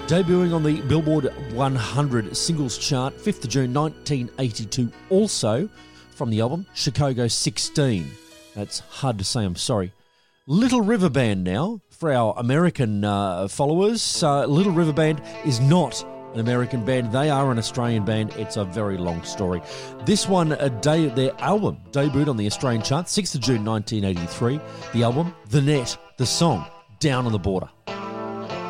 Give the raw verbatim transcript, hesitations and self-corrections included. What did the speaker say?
Debuting on the Billboard one hundred singles chart, fifth of June nineteen eighty-two, also from the album Chicago sixteen. That's hard to say, I'm sorry. Little River Band now, for our American uh, followers. Uh, Little River Band is not an American band. They are an Australian band. It's a very long story. This one, a day, their album debuted on the Australian chart, sixth of June nineteen eighty-three. The album, The Net, the song, Down on the Border.